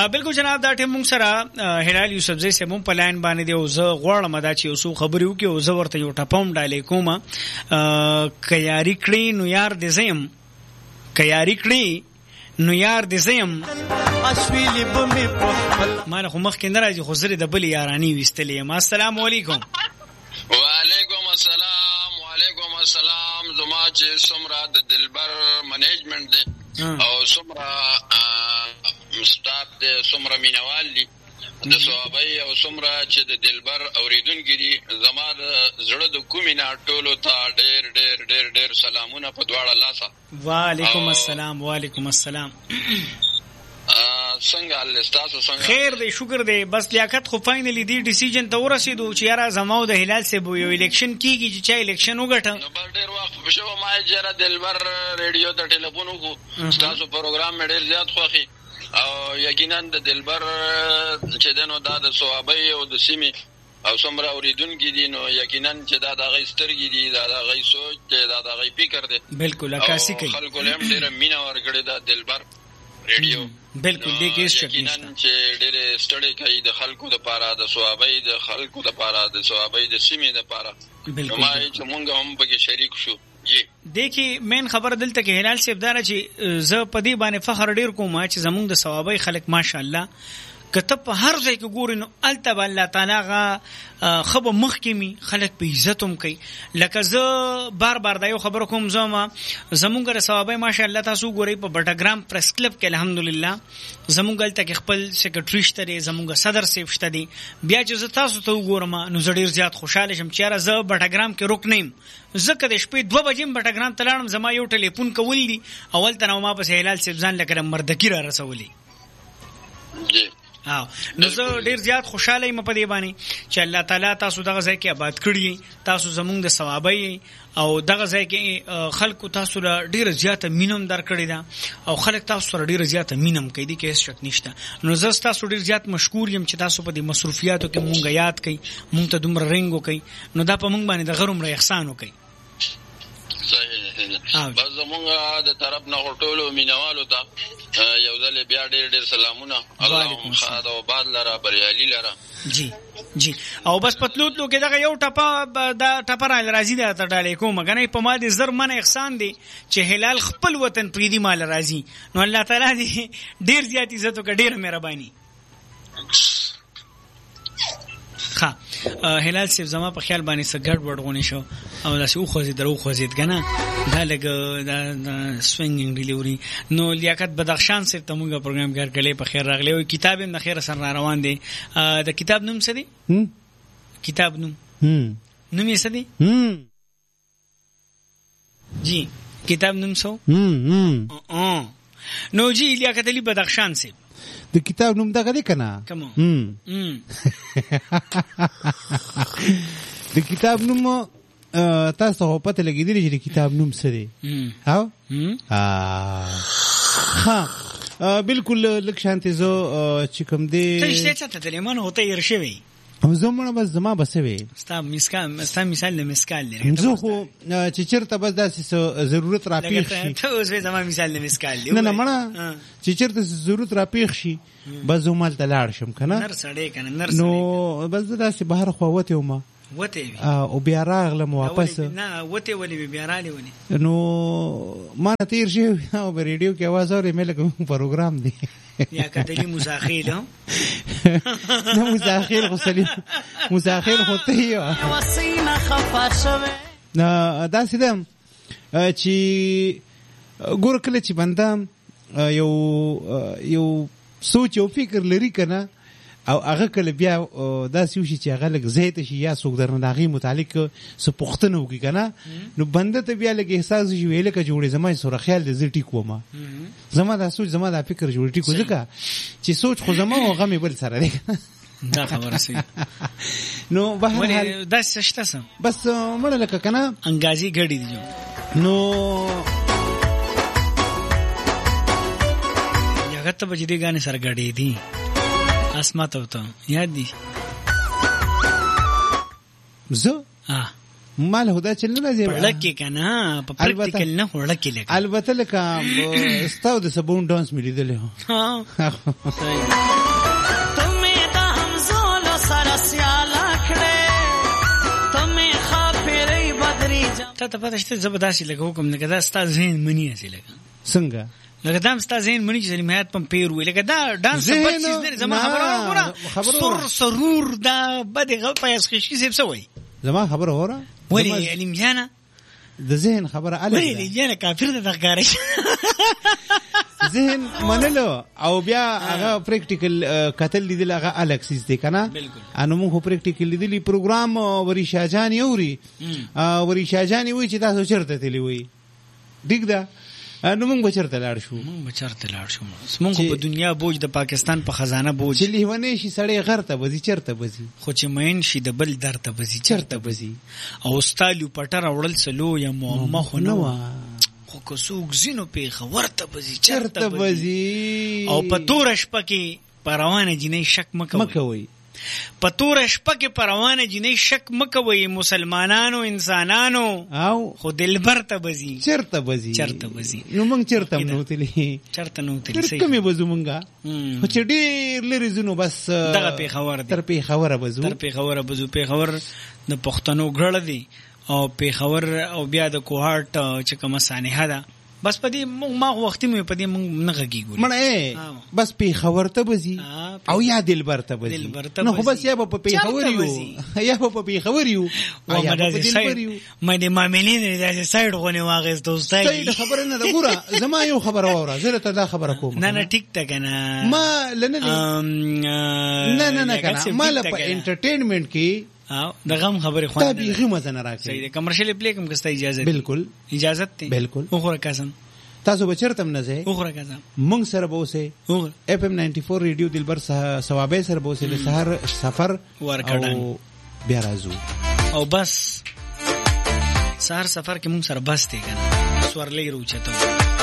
بالکل جناب دا ټیم مونږ سره هلال یوسفزئی صاحب په لاین باندې دی او زه غواړم دا چې اوسو خبرې وکړي او زه ورته یو ټپوم ډالې کوم کیاری کړی نو یار دې زم کیاری کړی نو یار دې زم ما خو مخ کې نه راځي خو زری د بل یارانی وستلې ما. السلام علیکم. وعلیکم السلام. وعلیکم السلام. زما چې سمرا د دلبر منیجمنت دی او سمرا مستاب د سمرا مینوال دی د صحابي او سمرا چې د دلبر اوریدونکو دي زما د زړه د کومې نه ټولو ته ډېر ډېر ډېر ډېر سلامونه په دواړه لاسه. وعلیکم السلام. وعلیکم السلام. څنګه الله تاسو څنګه خیر دی شکر دی. بس لیاقت خو فاینلی دی ډیسیژن ته ورسېدو چې یاره زماو د هلال سے یو الیکشن کیږي چې چا الیکشن وګټه نو بل ډیر وخت بشو ما جره دلبر ریډیو ته ټلیفون وکړو تاسو پروګرام مې ډیر زیات خوښي او یقینا د دلبر چې دنو دا د صحابي او د سیمه او څومره اوریدونکو دي نو یقینا چې دا د غي سترګې دي دا د غي سوچ دی دا د غي فکر دی. بالکل عکاسي کوي خلکو له هم ډیر مینا ورګړي دا دلبر ریډیو بالکل دې کې څه یقینا چې ډېر سټډي کوي د خلکو د پاره د صحابي د خلکو د پاره د صحابي د سیمې د پاره. بالکل ما چې مونږ هم پکې شریک شو. دیکھي مین خبر دلته کې هلال صاحب دار چې زه په دې باندې فخر ډیر کوم چې زمونږ د صحابي خلک ماشاءالله کته په هر ځای کې ګوري نو التب الله تعالی غا خب مخ کې می خلک په عزتوم کوي. لکه زه بار بار دا یو خبر کوم زمونږ د صحابه ماشاءالله تاسو ګوري په بټاګرام پریس کلب کې الحمدلله زمونږ دلته کې خپل سیکریټری شته زمونږ صدر سیف شته دي. بیا چې تاسو ته وګورم نو زه ډیر زیات خوشاله شم چې زه بټاګرام کې رک نیم. زکه د شپې 2 بجې بټاګرام تلاړم زما یو ټلیفون کول دي اول ته نو ما په هلال صاحب ځان لکه مردکی را رسولي. نو زه ډیر زیات خوشاله یم په دې باندې چې الله تعالی تاسو دغه ځای کې آباد کړی تاسو زمونږ د ثوابي او دغه ځای کې خلکو تاسو را ډیر زیات مینم درکړی دا او خلک تاسو را ډیر زیات مینم کوي دي کې هیڅ شک نشته. نو زه تاسو ډیر زیات مشکور یم چې تاسو په دې مصروفیاتو کې مونږ یاد کړئ مونږ ته دومره رنګ وکړئ نو دا په مونږ باندې د غروم را احسان وکړئ. بس زمونږ د طرف نه ټولو مینوالو ته یو ځل بیا ډېر ډېر سلامونه. اللهم خاد او باد لره بریالي لره. جی جی او بس پتلوتلو کې دغه یو ټپه دا ټپه را راځي دا ته ډالې کوم غنې په ما دي زر من احسان دي چې هلال خپل وطن پریدي مال راځي نو الله تعالی دې ډېر زیات عزت او ډېر مهرباني. ها هلال صاحب زما په خیال باندې سګړ وډغونی شو او داسې او خوځي درو خوځید کنه دا لګ دا سوینګینګ ډیلیوري نو لیاقت بدخشان صاحب ته موږ پروګرام کار کړي په خیر راغلی او کتاب هم د خیر سره روان دي. د کتاب نوم څه دی؟ کتاب نوم یې څه دی؟ جی کتاب نوم څه؟ نو جی لیاقت علی بدخشان صاحب د کتاب نوم دغه دی کنه د کتاب نوم تاسو په پته لګیدلی چې د کتاب نوم څه دی؟ ها بالکل لک شانتي زه چې کوم دی ته څه ته تلمن هوته يرشوي زمونه بس زما بسوي ستا مثال نه مسکال لري زه خو چې چیرته بس داسې ضرورت را پیښ شي ته اوس زما مثال نه مسکال دی نه مړه چې چیرته ضرورت را پیښ شي بس زمال ته لاړ شم کنه نر سړی کنه نر نو بس داسې بهر خو وته ومه او بیا راغلم واپس نه وته ولې بیا راغلی ونی نو ما تیر شي او په ریډیو کې आवाज اورې مې لکه پروګرام دی یا کتلی مزاخیل نه مزاخیل خو سلی مزاخیل خو ته یو وسینه خفا شوه نه داسې ده چې ګور کله چې بندام یو سوچ او فکر لري کنه او هغه کله بیا داسې وشي چې هغه لږ زیات شي یا څوک درنه د هغې متعلق څه پوښتنه وکړي که نه نو بنده ته بیا لږ احساس وشي ویې لکه جوړې زما سوره خیال دی زه ټیک وم زما دا سوچ زما دا فکر جوړ ټیک و ځکه چې سوچ خو زما او غم یې بل سره دی دا خبره صحیح نو بهرحال داسې شته څه بس مړه لکه که نه انګازي ګډې دي نو هغه ته به چې دې ګانې سره ګډې دي اسما ته یاد دي زه مال هدا چل نه راځي پړلکه کنه په پریکټیکل نه وړکه لګا البته لکه استاو د سبون ډانس مې لیدل ها تمه دا هم زول سره سیالا کړه تمه خافرې بدري ته پته شته زبرداسي لګو حکم نه کدا ستا ذهن منی اسی لګا څنګه لکه دام ستا ذهن منی چې نهایت پم پیر وي لکه دا ډانس په چیز نه زما خبره وره سرور دا بده پیاس خشي سیب سوی زما خبره وره ولی علم جانا د ذهن خبره الګ ولی جانا کافر د ښکارش ذهن منلو او بیا هغه پریکټیکل قتل لیدل هغه الکسیس دی کنه انو موږ پریکټیکل لیدلی پروګرام وری شاهجان یوري وری شاهجان وی چې تاسو چرته تلی وی ډیګ دا نو موږ بچرته لاړ شو موږ په دنیا بوج د پاکستان په خزانه بوج چې لیونه شي سړی غر ته بزي چرته بزي خو چې مین شي د بل در ته بزي چرته بزي او استالو پټر اورل سلو یا مو خو نو خو کوڅوک زینو په خبر ته بزي چرته بزي او په تورش پکې پروانه جنې شک مکوي په تورش پکې پروانه جنې شک مکوي مسلمانانو انسانانو او خو دلبر ته بزي چرته بزي نو موږ چرته نو تلې صحیح کومه بزو مونږه خو چې ډېر لري زنو بس دغه په خبر تر په خبره بزو په خبر د پښتنو غړ دي او په خبر او بیا د کوهارت چې کومه سانحه ده بس پدې ما وختي مې پدې نه غږیږو مړ بس په خبر ته بزي او یا دلبر ته بزي نو خو بس یا په خبر یو ما دې ماملین دې سایډ غونې واغې دوستای سایډ خبر نه ده ګوره زما یو خبر اوره زه ته دا خبره کوم نه ټیک ته کنه ما لنه نه کنه ما له په انټرټینمنت کې د غم خبره خو ته به مزه نه راکې صحیح ده کمرشل پلی کوم کسته اجازه بالکل اجازه ته بالکل وګوره قسم تاسو بچرتم نه زه وګوره قسم مونږ سره بوسه FM 94 ریډیو دلبر ثوابه سره بوسه له سحر سفر ورکړن بیا راځو او بس سحر سفر کې مونږ سره بس دی کنه سورلې روچته